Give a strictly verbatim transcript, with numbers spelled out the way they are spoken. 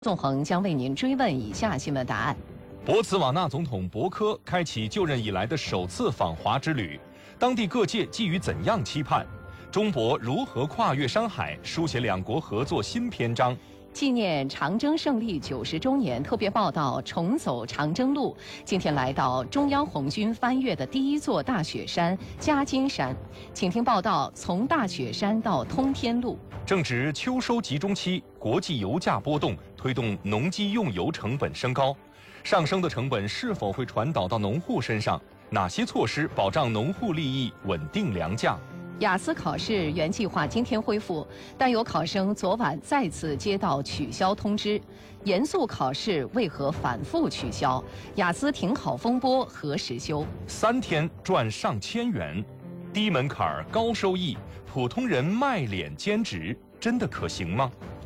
纵横将为您追问以下新闻答案： 博茨瓦纳总统博科开启就任以来的首次访华之旅，当地各界寄予怎样期盼？中博如何跨越山海，书写两国合作新篇章？ 纪念长征胜利九十周年特别报道重走长征路，今天来到中央红军翻越的第一座大雪山嘉金山，请听报道从大雪山到通天路。 正值秋收集中期，国际油价波动推动农机用油成本升高，上升的成本是否会传导到农户身上？哪些措施保障农户利益、稳定粮价？ 雅思考试原计划今天恢复，但有考生昨晚再次接到取消通知。严肃考试为何反复取消？雅思停考风波何时休？ 三天赚上千元，低门槛高收益，普通人卖脸兼职真的可行吗？